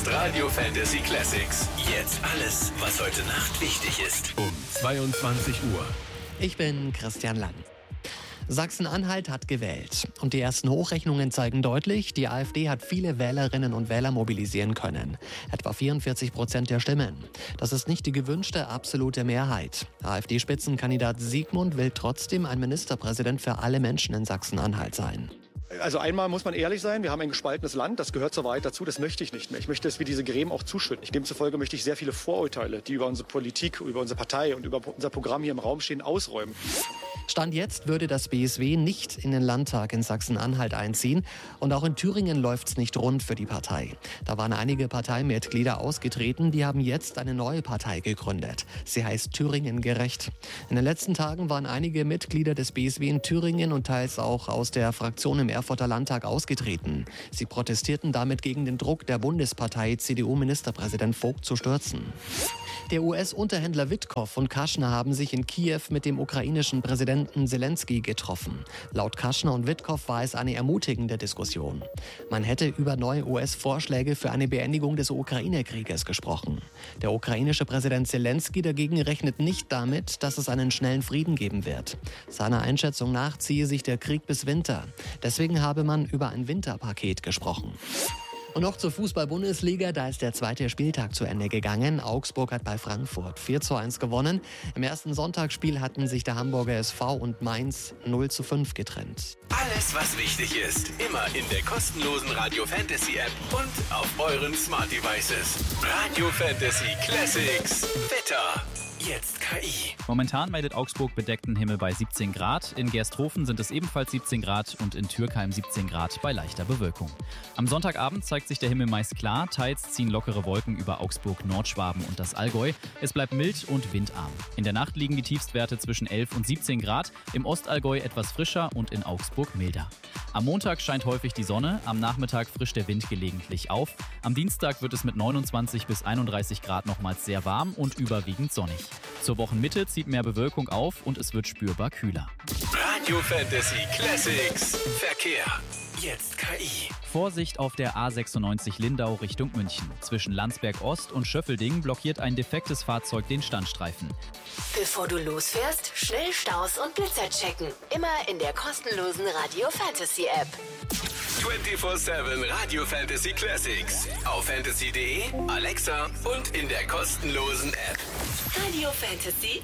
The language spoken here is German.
ist Radio Fantasy Classics. Jetzt alles, was heute Nacht wichtig ist. Um 22 Uhr. Ich bin Christian Lang. Sachsen-Anhalt hat gewählt. Und die ersten Hochrechnungen zeigen deutlich, die AfD hat viele Wählerinnen und Wähler mobilisieren können. Etwa 44% der Stimmen. Das ist nicht die gewünschte absolute Mehrheit. AfD-Spitzenkandidat Sigmund will trotzdem ein Ministerpräsident für alle Menschen in Sachsen-Anhalt sein. Also einmal muss man ehrlich sein, wir haben ein gespaltenes Land, das gehört zur Wahrheit dazu, das möchte ich nicht mehr. Ich möchte, dass wir diese Gräben auch zuschütten. Demzufolge möchte ich sehr viele Vorurteile, die über unsere Politik, über unsere Partei und über unser Programm hier im Raum stehen, ausräumen. Stand jetzt würde das BSW nicht in den Landtag in Sachsen-Anhalt einziehen. Und auch in Thüringen läuft's nicht rund für die Partei. Da waren einige Parteimitglieder ausgetreten, die haben jetzt eine neue Partei gegründet. Sie heißt Thüringen gerecht. In den letzten Tagen waren einige Mitglieder des BSW in Thüringen und teils auch aus der Fraktion im Erfurter Landtag ausgetreten. Sie protestierten damit gegen den Druck der Bundespartei, CDU-Ministerpräsident Vogt zu stürzen. Der US-Unterhändler Witkow und Kaschner haben sich in Kiew mit dem ukrainischen Präsidenten Zelensky getroffen. Laut Kaschner und Witkow war es eine ermutigende Diskussion. Man hätte über neue US-Vorschläge für eine Beendigung des Ukraine-Krieges gesprochen. Der ukrainische Präsident Zelensky dagegen rechnet nicht damit, dass es einen schnellen Frieden geben wird. Seiner Einschätzung nach ziehe sich der Krieg bis Winter. Deswegen habe man über ein Winterpaket gesprochen. Und noch zur Fußball-Bundesliga, da ist der zweite Spieltag zu Ende gegangen. Augsburg hat bei Frankfurt 4:1 gewonnen. Im ersten Sonntagsspiel hatten sich der Hamburger SV und Mainz 0:5 getrennt. Alles, was wichtig ist, immer in der kostenlosen Radio Fantasy App und auf euren Smart Devices. Radio Fantasy Classics. Wetter. Jetzt KI. Momentan meldet Augsburg bedeckten Himmel bei 17 Grad. In Gersthofen sind es ebenfalls 17 Grad und in Türkheim 17 Grad bei leichter Bewölkung. Am Sonntagabend zeigt sich der Himmel meist klar. Teils ziehen lockere Wolken über Augsburg, Nordschwaben und das Allgäu. Es bleibt mild und windarm. In der Nacht liegen die Tiefstwerte zwischen 11 und 17 Grad. Im Ostallgäu etwas frischer und in Augsburg milder. Am Montag scheint häufig die Sonne. Am Nachmittag frischt der Wind gelegentlich auf. Am Dienstag wird es mit 29 bis 31 Grad nochmals sehr warm und überwiegend sonnig. Zur Wochenmitte zieht mehr Bewölkung auf und es wird spürbar kühler. Radio Fantasy Classics. Verkehr. Jetzt KI. Vorsicht auf der A96 Lindau Richtung München. Zwischen Landsberg Ost und Schöffelding blockiert ein defektes Fahrzeug den Standstreifen. Bevor du losfährst, schnell Staus und Blitzer checken. Immer in der kostenlosen Radio Fantasy App. 24/7 Radio Fantasy Classics. Auf fantasy.de, Alexa und in der kostenlosen App. Radio Fantasy